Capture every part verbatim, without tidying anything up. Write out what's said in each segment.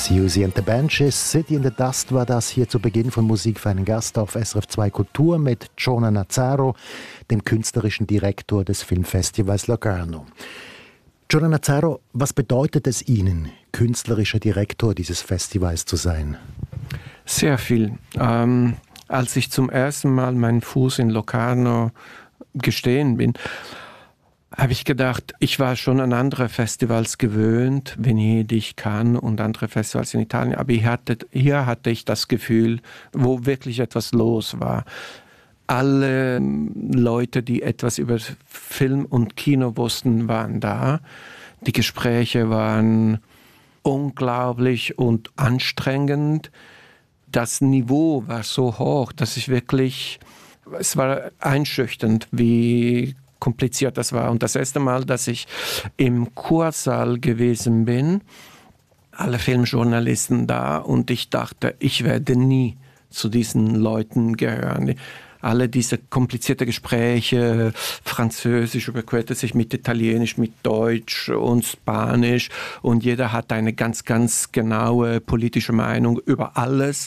Siouxsie and the Banshees, City in the Dust war das hier zu Beginn von Musik für einen Gast auf S R F zwei Kultur mit Jonah Nazaro, dem künstlerischen Direktor des Filmfestivals Locarno. Jonah Nazaro, was bedeutet es Ihnen, künstlerischer Direktor dieses Festivals zu sein? Sehr viel. Ähm, als ich zum ersten Mal meinen Fuß in Locarno gestehen bin, habe ich gedacht, ich war schon an andere Festivals gewöhnt, Venedig, Cannes und andere Festivals in Italien, aber hier hatte, hier hatte ich das Gefühl, wo wirklich etwas los war. Alle Leute, die etwas über Film und Kino wussten, waren da. Die Gespräche waren unglaublich und anstrengend. Das Niveau war so hoch, dass ich wirklich, es war einschüchternd, wie kompliziert das war. Und das erste Mal, dass ich im Kursaal gewesen bin, alle Filmjournalisten da, und ich dachte, ich werde nie zu diesen Leuten gehören. Alle diese komplizierten Gespräche, Französisch überquerte sich mit Italienisch, mit Deutsch und Spanisch, und jeder hat eine ganz, ganz genaue politische Meinung über alles.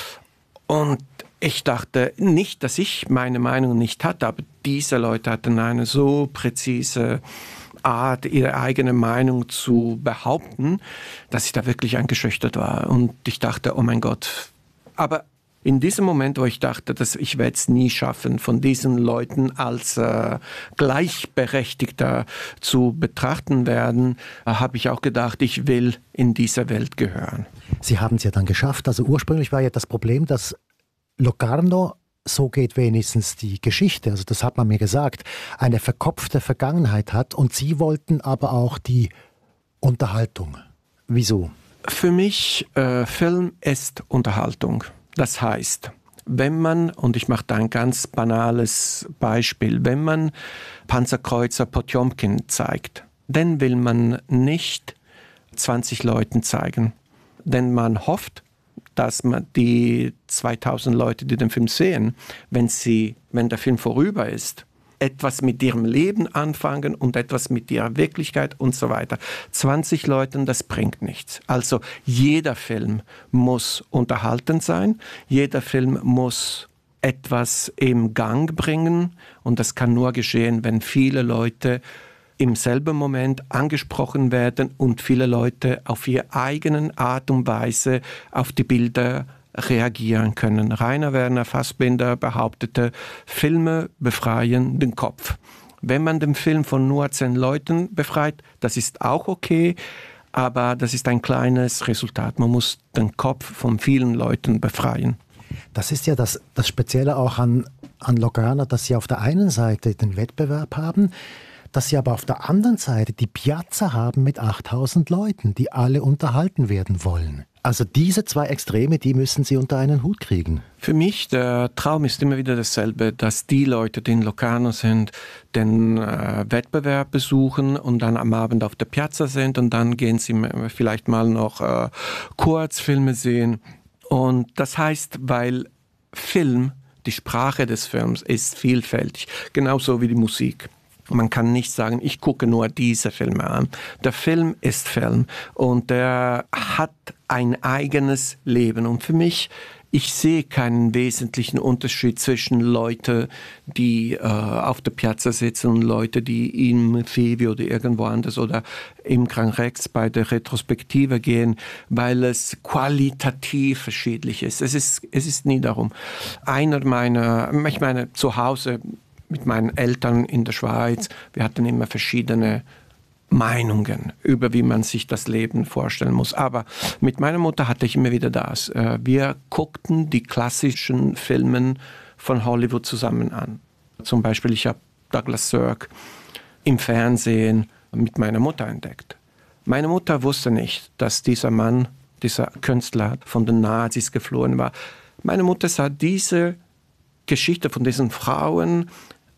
Und ich dachte nicht, dass ich meine Meinung nicht hatte, aber diese Leute hatten eine so präzise Art, ihre eigene Meinung zu behaupten, dass ich da wirklich eingeschüchtert war. Und ich dachte, oh mein Gott. Aber in diesem Moment, wo ich dachte, dass ich werde es nie schaffen, von diesen Leuten als äh, Gleichberechtigter zu betrachten werden, äh, habe ich auch gedacht, ich will in dieser Welt gehören. Sie haben es ja dann geschafft. Also ursprünglich war ja das Problem, dass Locarno, so geht wenigstens die Geschichte, also das hat man mir gesagt, eine verkopfte Vergangenheit hat, und Sie wollten aber auch die Unterhaltung. Wieso? Für mich, äh, Film ist Unterhaltung. Das heißt, wenn man, und ich mache da ein ganz banales Beispiel, wenn man Panzerkreuzer Potjomkin zeigt, dann will man nicht zwanzig Leuten zeigen, denn man hofft, dass man die zweitausend Leute, die den Film sehen, wenn sie, wenn der Film vorüber ist, etwas mit ihrem Leben anfangen und etwas mit ihrer Wirklichkeit und so weiter. zwanzig Leuten, das bringt nichts. Also jeder Film muss unterhaltend sein, jeder Film muss etwas im Gang bringen, und das kann nur geschehen, wenn viele Leute im selben Moment angesprochen werden und viele Leute auf ihre eigene Art und Weise auf die Bilder reagieren können. Rainer Werner Fassbinder behauptete, Filme befreien den Kopf. Wenn man den Film von nur zehn Leuten befreit, das ist auch okay, aber das ist ein kleines Resultat. Man muss den Kopf von vielen Leuten befreien. Das ist ja das, das Spezielle auch an, an Locarno, dass Sie auf der einen Seite den Wettbewerb haben, dass Sie aber auf der anderen Seite die Piazza haben mit achttausend Leuten, die alle unterhalten werden wollen. Also diese zwei Extreme, die müssen Sie unter einen Hut kriegen. Für mich, der Traum ist immer wieder dasselbe, dass die Leute, die in Locarno sind, den äh, Wettbewerb besuchen und dann am Abend auf der Piazza sind, und dann gehen sie vielleicht mal noch äh, Kurzfilme sehen. Und das heißt, weil Film, die Sprache des Films ist vielfältig, genauso wie die Musik. Man kann nicht sagen, ich gucke nur diese Filme an. Der Film ist Film, und der hat ein eigenes Leben. Und für mich, ich sehe keinen wesentlichen Unterschied zwischen Leuten, die äh, auf der Piazza sitzen, und Leute, die im Fevi oder irgendwo anders oder im Gran Rex bei der Retrospektive gehen, weil es qualitativ verschiedentlich ist. Es ist, es ist nie darum. Einer meiner, ich meine, zu Hause mit meinen Eltern in der Schweiz, wir hatten immer verschiedene Meinungen über, wie man sich das Leben vorstellen muss. Aber mit meiner Mutter hatte ich immer wieder das. Wir guckten die klassischen Filme von Hollywood zusammen an. Zum Beispiel, ich habe Douglas Sirk im Fernsehen mit meiner Mutter entdeckt. Meine Mutter wusste nicht, dass dieser Mann, dieser Künstler von den Nazis geflohen war. Meine Mutter sah diese Geschichte von diesen Frauen,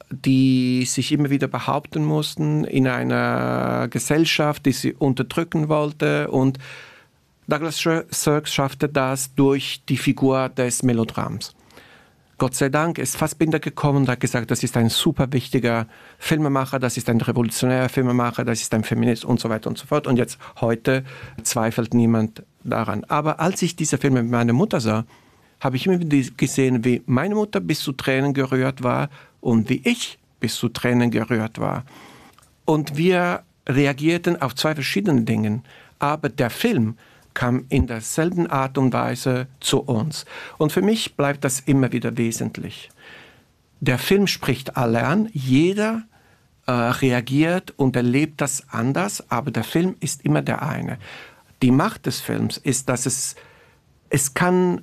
die sich immer wieder behaupten mussten in einer Gesellschaft, die sie unterdrücken wollte. Und Douglas Sirk schaffte das durch die Figur des Melodrams. Gott sei Dank ist Fassbinder gekommen und hat gesagt, das ist ein super wichtiger Filmemacher, das ist ein revolutionärer Filmemacher, das ist ein Feminist und so weiter und so fort. Und jetzt heute zweifelt niemand daran. Aber als ich diese Filme mit meiner Mutter sah, habe ich immer wieder gesehen, wie meine Mutter bis zu Tränen gerührt war und wie ich bis zu Tränen gerührt war. Und wir reagierten auf zwei verschiedene Dinge. Aber der Film kam in derselben Art und Weise zu uns. Und für mich bleibt das immer wieder wesentlich. Der Film spricht alle an, jeder äh, reagiert und erlebt das anders, aber der Film ist immer der eine. Die Macht des Films ist, dass es, es kann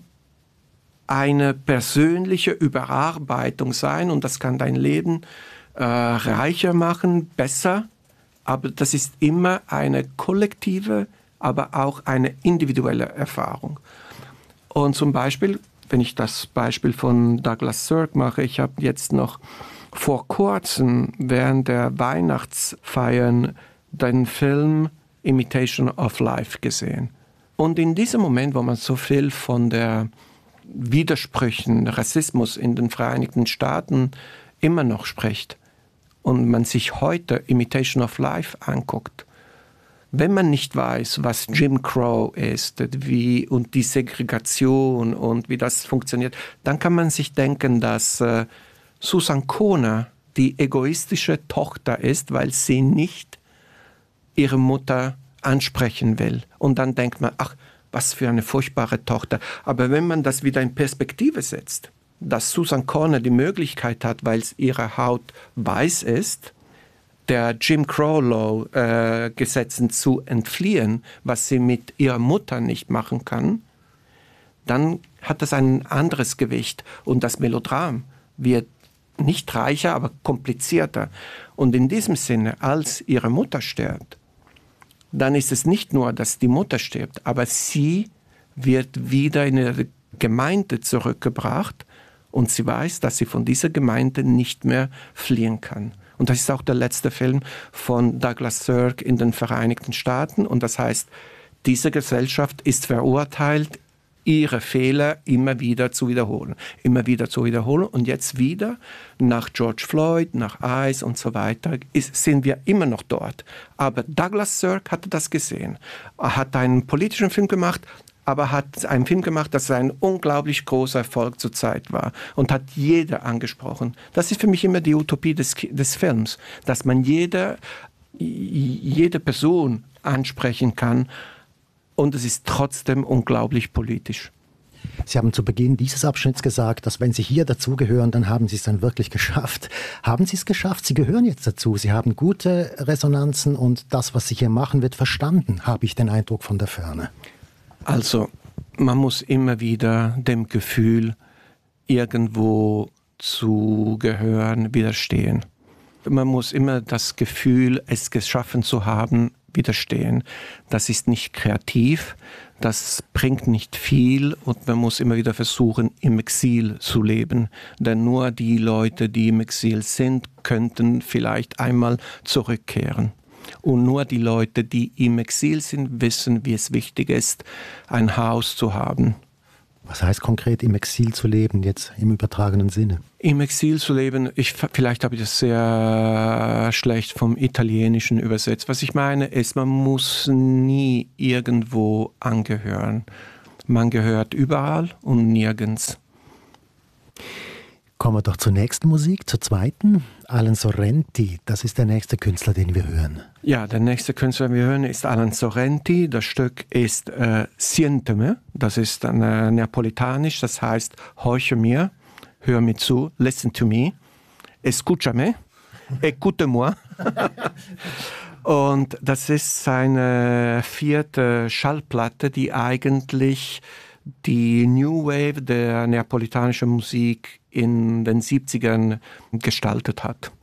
eine persönliche Überarbeitung sein und das kann dein Leben äh, reicher machen, besser, aber das ist immer eine kollektive, aber auch eine individuelle Erfahrung. Und zum Beispiel, wenn ich das Beispiel von Douglas Sirk mache, ich habe jetzt noch vor kurzem während der Weihnachtsfeiern den Film Imitation of Life gesehen. Und in diesem Moment, wo man so viel von der Widersprüchen, Rassismus in den Vereinigten Staaten immer noch spricht und man sich heute Imitation of Life anguckt, wenn man nicht weiß, was Jim Crow ist, wie und die Segregation und wie das funktioniert, dann kann man sich denken, dass äh, Susan Kohner die egoistische Tochter ist, weil sie nicht ihre Mutter ansprechen will. Und dann denkt man, ach, was für eine furchtbare Tochter. Aber wenn man das wieder in Perspektive setzt, dass Susan Kohner die Möglichkeit hat, weil ihre Haut weiß ist, der Jim Crow Law äh, Gesetzen zu entfliehen, was sie mit ihrer Mutter nicht machen kann, dann hat das ein anderes Gewicht. Und das Melodram wird nicht reicher, aber komplizierter. Und in diesem Sinne, als ihre Mutter stirbt, dann ist es nicht nur, dass die Mutter stirbt, aber sie wird wieder in ihre Gemeinde zurückgebracht und sie weiß, dass sie von dieser Gemeinde nicht mehr fliehen kann. Und das ist auch der letzte Film von Douglas Sirk in den Vereinigten Staaten. Und das heißt, diese Gesellschaft ist verurteilt, ihre Fehler immer wieder zu wiederholen. Immer wieder zu wiederholen. Und jetzt wieder, nach George Floyd, nach ICE und so weiter, ist, sind wir immer noch dort. Aber Douglas Sirk hatte das gesehen. Er hat einen politischen Film gemacht, aber hat einen Film gemacht, das ein unglaublich großer Erfolg zur Zeit war und hat jeder angesprochen. Das ist für mich immer die Utopie des, des Films, dass man jede, jede Person ansprechen kann und es ist trotzdem unglaublich politisch. Sie haben zu Beginn dieses Abschnitts gesagt, dass wenn Sie hier dazugehören, dann haben Sie es dann wirklich geschafft. Haben Sie es geschafft? Sie gehören jetzt dazu. Sie haben gute Resonanzen und das, was Sie hier machen, wird verstanden, habe ich den Eindruck von der Ferne. Also, man muss immer wieder dem Gefühl, irgendwo zu gehören, widerstehen. Man muss immer das Gefühl, es geschaffen zu haben, widerstehen. Das ist nicht kreativ, das bringt nicht viel und man muss immer wieder versuchen, im Exil zu leben. Denn nur die Leute, die im Exil sind, könnten vielleicht einmal zurückkehren. Und nur die Leute, die im Exil sind, wissen, wie es wichtig ist, ein Haus zu haben. Was heißt konkret, im Exil zu leben, jetzt im übertragenen Sinne? Im Exil zu leben, ich, vielleicht habe ich das sehr schlecht vom Italienischen übersetzt. Was ich meine ist, man muss nie irgendwo angehören. Man gehört überall und nirgends. Kommen wir doch zur nächsten Musik, zur zweiten. Alan Sorrenti, das ist der nächste Künstler, den wir hören. Ja, der nächste Künstler, den wir hören, ist Alan Sorrenti. Das Stück ist äh, Siénteme, das ist äh, neapolitanisch, das heißt, horche mir, hör mir zu, listen to me, escúchame, écoute-moi. Und das ist seine vierte Schallplatte, die eigentlich die New Wave der neapolitanischen Musik in den siebzigern gestaltet hat.